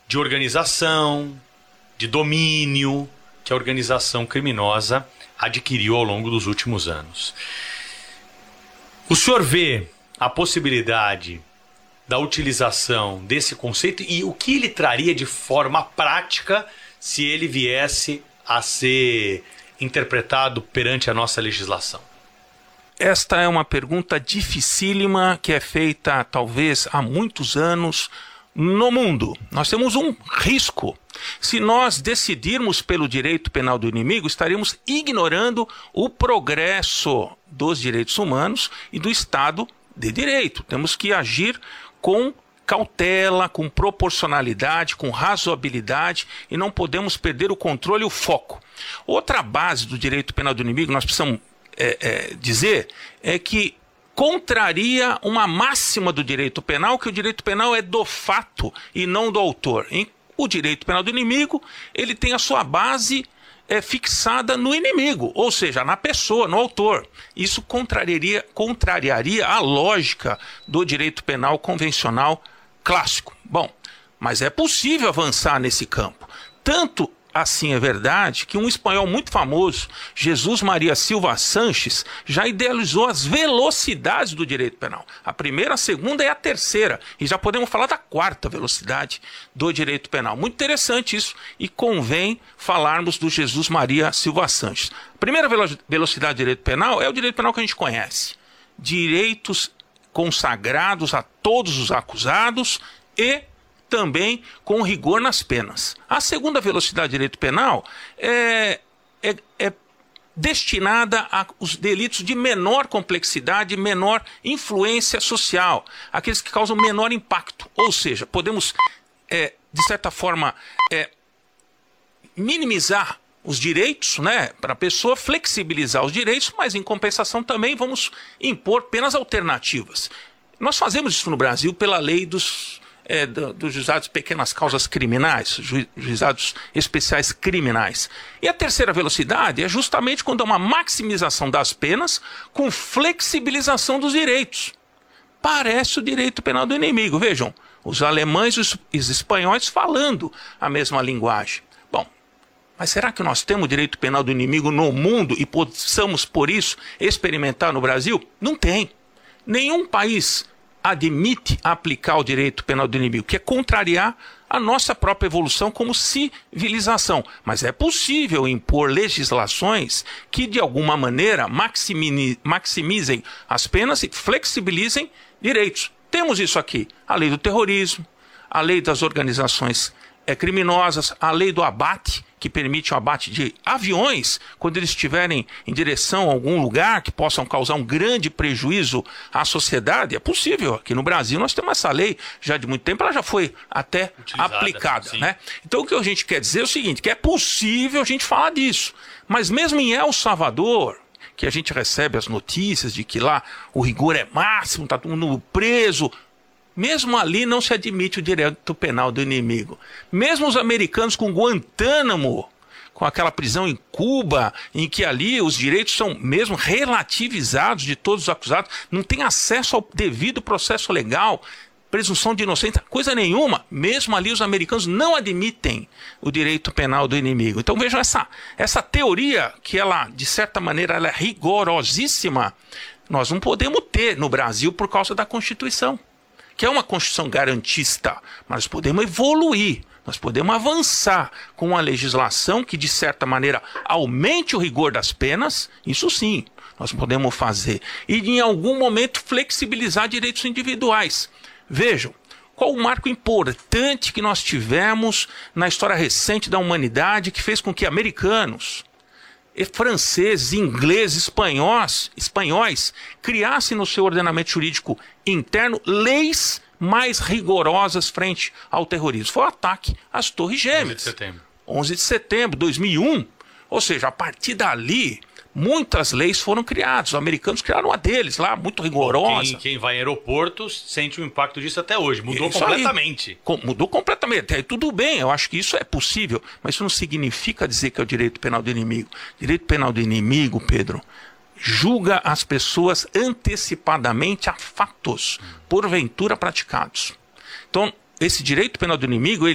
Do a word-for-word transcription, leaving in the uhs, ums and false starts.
de organização, de domínio que a organização criminosa adquiriu ao longo dos últimos anos. O senhor vê a possibilidade da utilização desse conceito e o que ele traria de forma prática se ele viesse a ser interpretado perante a nossa legislação? Esta é uma pergunta dificílima que é feita talvez há muitos anos no mundo. Nós temos um risco. Se nós decidirmos pelo direito penal do inimigo, estaríamos ignorando o progresso dos direitos humanos e do Estado de Direito. Temos que agir com cautela, com proporcionalidade, com razoabilidade e não podemos perder o controle e o foco. Outra base do direito penal do inimigo, nós precisamos é, é, dizer, é que contraria uma máxima do direito penal, que o direito penal é do fato e não do autor. O direito penal do inimigo, ele tem a sua base é, fixada no inimigo, ou seja, na pessoa, no autor. Isso contrariaria, contrariaria a lógica do direito penal convencional clássico. Bom, mas é possível avançar nesse campo. Tanto assim é verdade que um espanhol muito famoso, Jesus Maria Silva Sanches, já idealizou as velocidades do direito penal. A primeira, a segunda e a terceira. E já podemos falar da quarta velocidade do direito penal. Muito interessante isso e convém falarmos do Jesus Maria Silva Sanches. A primeira velocidade do direito penal é o direito penal que a gente conhece. Direitos consagrados a todos os acusados e também com rigor nas penas. A segunda velocidade do direito penal é, é, é destinada aos delitos de menor complexidade, menor influência social, aqueles que causam menor impacto. Ou seja, podemos, é, de certa forma, é, minimizar os direitos, né, para a pessoa, flexibilizar os direitos, mas em compensação também vamos impor penas alternativas. Nós fazemos isso no Brasil pela lei dos É, do, dos juizados de pequenas causas criminais, ju, juizados especiais criminais. E a terceira velocidade é justamente quando há uma maximização das penas com flexibilização dos direitos. Parece o direito penal do inimigo. Vejam, os alemães e os, os espanhóis falando a mesma linguagem. Bom, mas será que nós temos direito penal do inimigo no mundo e possamos, por isso, experimentar no Brasil? Não tem. Nenhum país admite aplicar o direito penal do inimigo, que é contrariar a nossa própria evolução como civilização. Mas é possível impor legislações que, de alguma maneira, maximizem as penas e flexibilizem direitos. Temos isso aqui. A lei do terrorismo, a lei das organizações é, criminosas, a lei do abate, que permite o abate de aviões quando eles estiverem em direção a algum lugar que possam causar um grande prejuízo à sociedade. É possível. Aqui no Brasil nós temos essa lei já de muito tempo, ela já foi até utilizada, aplicada. Né? Então o que a gente quer dizer é o seguinte, que é possível a gente falar disso. Mas mesmo em El Salvador, que a gente recebe as notícias de que lá o rigor é máximo, está todo mundo preso, mesmo ali não se admite o direito penal do inimigo. Mesmo os americanos com Guantánamo, com aquela prisão em Cuba, em que ali os direitos são mesmo relativizados de todos os acusados, não tem acesso ao devido processo legal, presunção de inocência, coisa nenhuma. Mesmo ali os americanos não admitem o direito penal do inimigo. Então vejam essa, essa teoria que ela, de certa maneira, ela é rigorosíssima, nós não podemos ter no Brasil por causa da Constituição, que é uma Constituição garantista, mas nós podemos evoluir, nós podemos avançar com uma legislação que, de certa maneira, aumente o rigor das penas, isso sim, nós podemos fazer. E, em algum momento, flexibilizar direitos individuais. Vejam, qual o marco importante que nós tivemos na história recente da humanidade que fez com que americanos, franceses, ingleses, espanhóis, espanhóis criassem no seu ordenamento jurídico interno leis mais rigorosas frente ao terrorismo. Foi o ataque às Torres Gêmeas. onze de setembro. onze de setembro de dois mil e um. Ou seja, a partir dali, muitas leis foram criadas. Os americanos criaram uma deles lá, muito rigorosa. Quem, quem vai em aeroportos sente o impacto disso até hoje. Mudou isso completamente. Aí, mudou completamente. Aí tudo bem, eu acho que isso é possível, mas isso não significa dizer que é o direito penal do inimigo. Direito penal do inimigo, Pedro, julga as pessoas antecipadamente a fatos, porventura praticados. Então, esse direito penal do inimigo,